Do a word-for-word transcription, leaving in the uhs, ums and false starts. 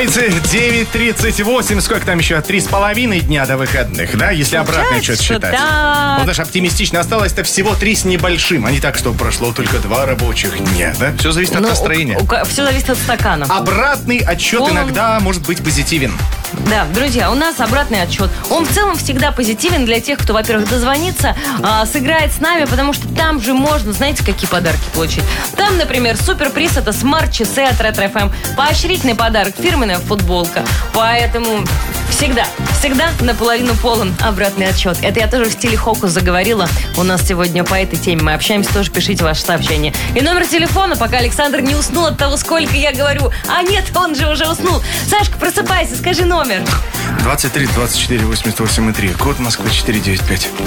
Говорится, девять тридцать восемь. Сколько там еще? Три с половиной дня до выходных, да? Если обратный отчет считать. Да. Вот даже оптимистично осталось-то всего три с небольшим. А не так, что прошло только два рабочих дня, да? Все зависит Ну, от настроения. у- у- все зависит от стакана. Обратный отчет Он- иногда может быть позитивен. Да, друзья, у нас обратный отчет. Он в целом всегда позитивен для тех, кто, во-первых, дозвонится, а, сыграет с нами, потому что там же можно, знаете, какие подарки получить. Там, например, суперприз — это смарт-часы от Ретро эф эм. Поощрительный подарок — фирменная футболка. Поэтому всегда, всегда наполовину полон обратный отчет. Это я тоже в стиле Хокус заговорила. У нас сегодня по этой теме мы общаемся, тоже пишите ваши сообщения. И номер телефона, пока Александр не уснул от того, сколько я говорю. А нет, он же уже уснул. Сашка, просыпайся, скажи номер. двадцать три двадцать четыре восемьдесят восемь и три. Код Москвы четыреста девяносто пять.